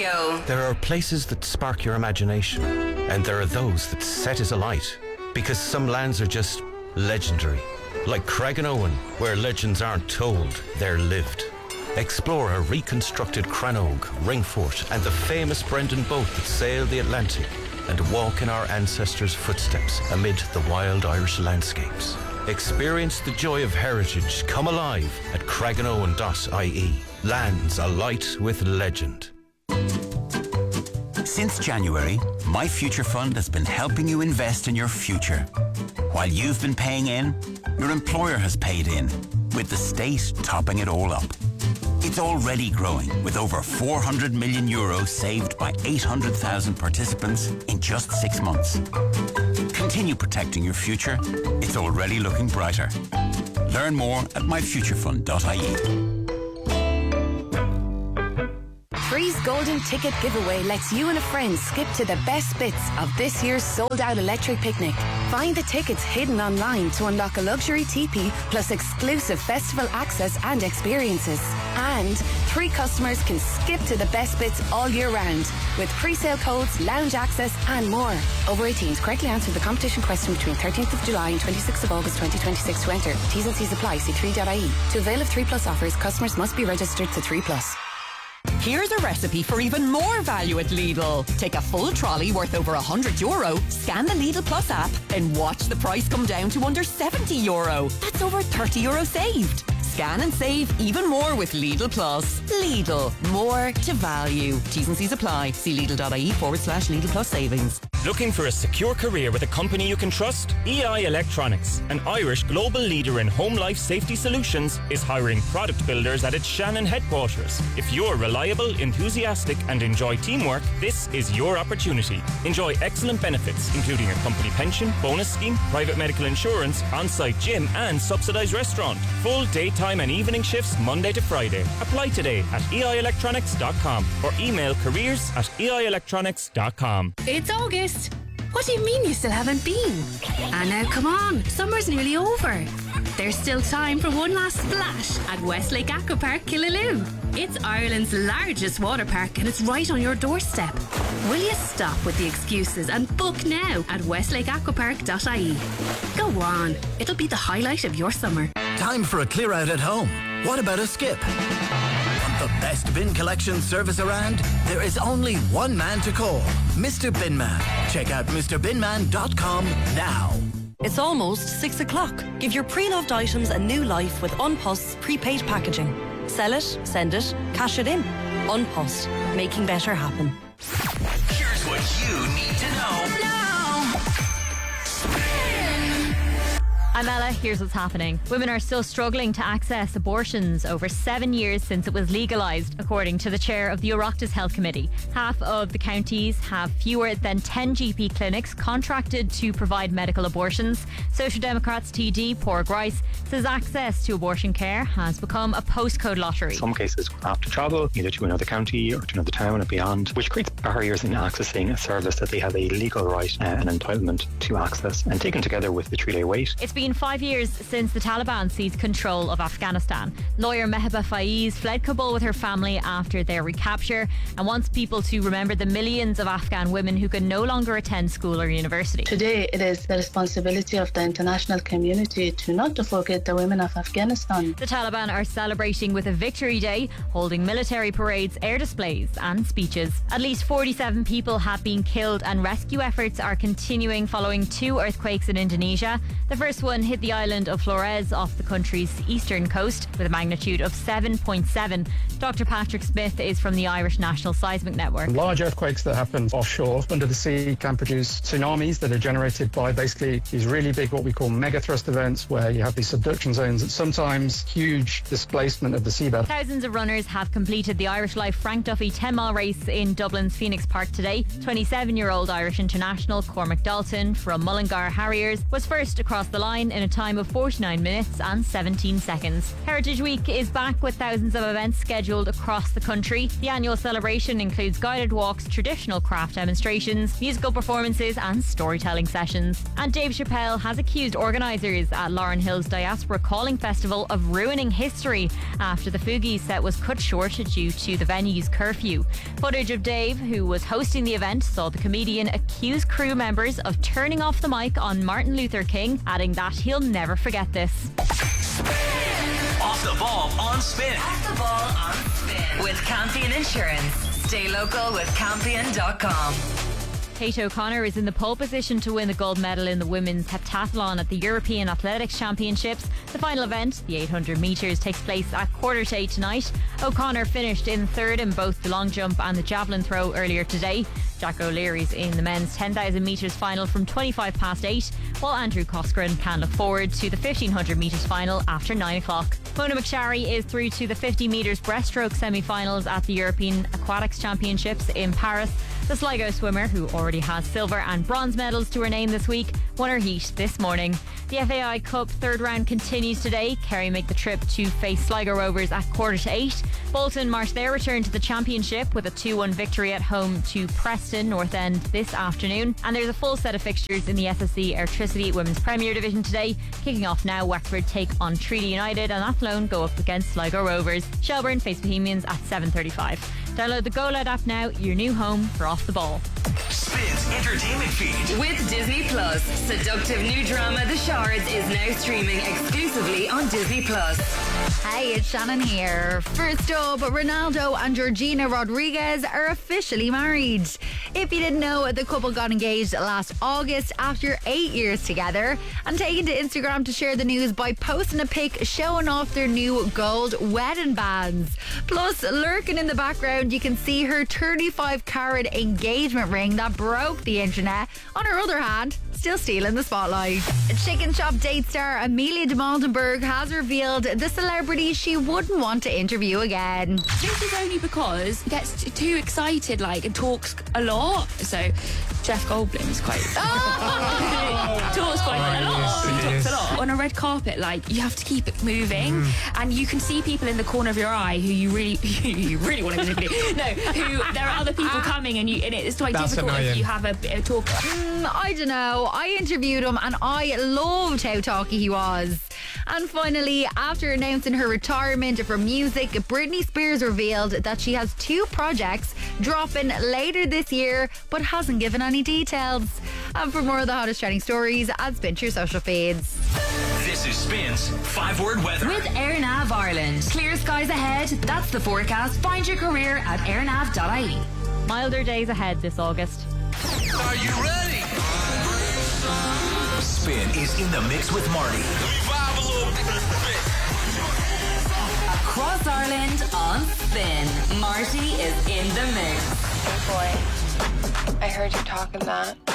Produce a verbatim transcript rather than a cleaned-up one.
Radio. There are places that spark your imagination, and there are those that set it alight, because some lands are just legendary. Like Craigenowen, where legends aren't told, they're lived. Explore a reconstructed Cranogue, Ringfort, and the famous Brendan boat that sailed the Atlantic, and walk in our ancestors' footsteps amid the wild Irish landscapes. Experience the joy of heritage come alive at craigenowen dot I E. Lands alight with legend. Since January, My Future Fund has been helping you invest in your future. While you've been paying in, your employer has paid in, with the state topping it all up. It's already growing, with over four hundred million euros saved by eight hundred thousand participants in just six months. Continue protecting your future. It's already looking brighter. Learn more at my future fund dot I E. Free's Golden Ticket Giveaway lets you and a friend skip to the best bits of this year's sold-out electric picnic. Find the tickets hidden online to unlock a luxury teepee plus exclusive festival access and experiences. And three customers can skip to the best bits all year round with pre-sale codes, lounge access and more. Over eighteens, correctly answer the competition question between thirteenth of July and twenty-sixth of August twenty twenty-six to enter. T's and C's apply. See three dot I E. To avail of three plus offers, customers must be registered to three plus. Here's a recipe for even more value at Lidl. Take a full trolley worth over one hundred euro, scan the Lidl Plus app, and watch the price come down to under seventy euro. That's over thirty euro saved. Scan and save even more with Lidl Plus. Lidl, more to value. T's and C's apply. See Lidl.ie forward slash Lidl Plus savings. Looking for a secure career with a company you can trust? E I Electronics, an Irish global leader in home life safety solutions, is hiring product builders at its Shannon headquarters. If you're reliable, enthusiastic and enjoy teamwork, this is your opportunity. Enjoy excellent benefits, including a company pension, bonus scheme, private medical insurance, on-site gym and subsidised restaurant. Full daytime and evening shifts Monday to Friday. Apply today at e i electronics dot com or email careers at e i electronics dot com. It's August. What do you mean you still haven't been? And now come on, summer's nearly over. There's still time for one last splash at Westlake Aquapark Killaloe. It's Ireland's largest water park and it's right on your doorstep. Will you stop with the excuses and book now at westlake aquapark dot I E? Go on, it'll be the highlight of your summer. Time for a clear out at home. What about a skip? Want the best bin collection service around? There is only one man to call, Mister Binman. Check out Mr binman dot com now. It's almost six o'clock. Give your pre-loved items a new life with Unpost's prepaid packaging. Sell it, send it, cash it in. Unpost, making better happen. Here's what you need to know now. I'm Ella, here's what's happening. Women are still struggling to access abortions over seven years since it was legalised, according to the chair of the Oireachtas Health Committee. Half of the counties have fewer than ten G P clinics contracted to provide medical abortions. Social Democrats T D Pádraig Rice says access to abortion care has become a postcode lottery. In some cases we'll have to travel either to another county or to another town and beyond, which creates barriers in accessing a service that they have a legal right uh, and entitlement to access. And taken together with the three-day wait, it's been five years since the Taliban seized control of Afghanistan. Lawyer Meheba Faiz fled Kabul with her family after their recapture and wants people to remember the millions of Afghan women who can no longer attend school or university. Today it is the responsibility of the international community to not to forget the women of Afghanistan. The Taliban are celebrating with a victory day, holding military parades, air displays and speeches. At least forty-seven people have been killed and rescue efforts are continuing following two earthquakes in Indonesia. The first one hit the island of Flores off the country's eastern coast with a magnitude of seven point seven. Doctor Patrick Smith is from the Irish National Seismic Network. Large earthquakes that happen offshore under the sea can produce tsunamis that are generated by basically these really big, what we call megathrust events, where you have these subduction zones and sometimes huge displacement of the seabed. Thousands of runners have completed the Irish Life Frank Duffy ten mile race in Dublin's Phoenix Park today. twenty-seven year old Irish international Cormac Dalton from Mullingar Harriers was first across the line. line in a time of forty-nine minutes and seventeen seconds. Heritage Week is back with thousands of events scheduled across the country. The annual celebration includes guided walks, traditional craft demonstrations, musical performances and storytelling sessions. And Dave Chappelle has accused organisers at Lauren Hill's Diaspora Calling Festival of ruining history after the Fugees set was cut short due to the venue's curfew. Footage of Dave, who was hosting the event, saw the comedian accuse crew members of turning off the mic on Martin Luther King, adding that he'll never forget this. Off the ball on Spin. Off the ball on Spin. With Campion Insurance. Stay local with campion dot com. Kate O'Connor is in the pole position to win the gold medal in the women's heptathlon at the European Athletics Championships. The final event, the eight hundred metres, takes place at quarter to eight tonight. O'Connor finished in third in both the long jump and the javelin throw earlier today. Jack O'Leary's in the men's ten thousand metres final from twenty-five past eight, while Andrew Coscoran can look forward to the fifteen hundred metres final after nine o'clock. Mona McSharry is through to the fifty metres breaststroke semi-finals at the European Aquatics Championships in Paris. The Sligo swimmer, who already has silver and bronze medals to her name this week, won her heat this morning. The F A I Cup third round continues today. Kerry make the trip to face Sligo Rovers at quarter to eight. Bolton march their return to the championship with a two one victory at home to Preston North End this afternoon. And there's a full set of fixtures in the S S C Airtricity Women's Premier Division today. Kicking off now, Wexford take on Treaty United and Athlone go up against Sligo Rovers. Shelburne face Bohemians at seven thirty-five. Download the Go Loud app now, your new home for Off the Ball. Spin's entertainment feed. With Disney Plus, seductive new drama The Shards is now streaming exclusively on Disney Plus. Hey, it's Shannon here. First up, Ronaldo and Georgina Rodriguez are officially married. If you didn't know, the couple got engaged last August after eight years together and taken to Instagram to share the news by posting a pic showing off their new gold wedding bands. Plus, lurking in the background, you can see her thirty-five carat engagement ring that broke the internet. On her other hand, still stealing the spotlight. Chicken Shop date star Amelia de Maldenberg has revealed the celebrity she wouldn't want to interview again. This is only because he gets t- too excited, like, and talks a lot. So Jeff Goldblum is quite oh. talks quite oh, a lot. Yes, he talks yes. a lot on a red carpet. Like, you have to keep it moving, mm. and you can see people in the corner of your eye who you really, who you really want to interview. No, who there are other people coming, and you, and it's quite That's difficult annoying. If you have a, a talk. Mm, I don't know. I interviewed him, and I loved how talky he was. And finally, after announcing her retirement from music, Britney Spears revealed that she has two projects dropping later this year, but hasn't given any details. And for more of the hottest trending stories, add Spin to your social feeds. This is Spin's five-word weather. With AirNav Ireland. Clear skies ahead. That's the forecast. Find your career at airnav dot I E. Milder days ahead this August. Are you ready? Spin is in the mix with Marty. Across Ireland on Spin, Marty is in the mix. Hey boy, I heard you talking that.